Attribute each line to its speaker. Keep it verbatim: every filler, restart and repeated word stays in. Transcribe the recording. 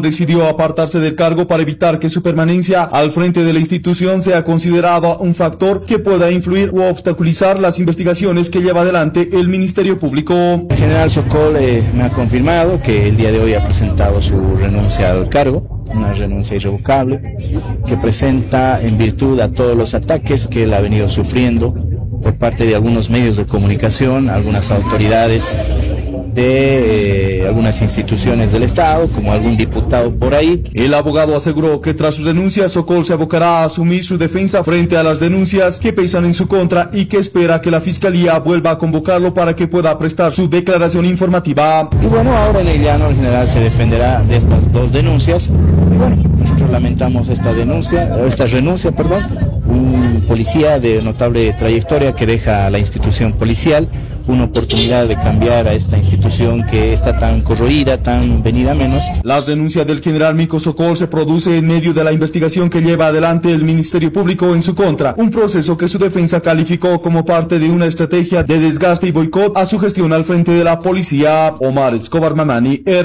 Speaker 1: decidió apartarse del cargo para evitar que su permanencia al frente de la institución sea considerado un factor que pueda influir o obstaculizar las investigaciones que lleva adelante el Ministerio Público.
Speaker 2: El general Sokol eh, me ha confirmado que el día de hoy ha presentado su renuncia al cargo, una renuncia irrevocable, que presenta en virtud a todos los ataques que él ha venido sufriendo por parte de algunos medios de comunicación, algunas autoridades de eh, algunas instituciones del Estado, como algún diputado por ahí.
Speaker 1: El abogado aseguró que tras su renuncia, Sokol se abocará a asumir su defensa frente a las denuncias que pesan en su contra y que espera que la Fiscalía vuelva a convocarlo para que pueda prestar su declaración informativa.
Speaker 2: Y bueno, ahora en el llano el general se defenderá de estas dos denuncias. Y bueno, nosotros lamentamos esta denuncia, esta renuncia, perdón, un policía de notable trayectoria que deja a la institución policial, una oportunidad de cambiar a esta institución que está tan corroída, tan venida a menos.
Speaker 1: La renuncia del general Mico Sokol se produce en medio de la investigación que lleva adelante el Ministerio Público en su contra, un proceso que su defensa calificó como parte de una estrategia de desgaste y boicot a su gestión al frente de la policía. Omar Escobar Mamani,